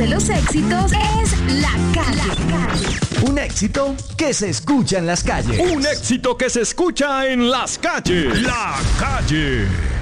de los éxitos es La Calle. Un éxito que se escucha en las calles. Un éxito que se escucha en las calles. La Calle.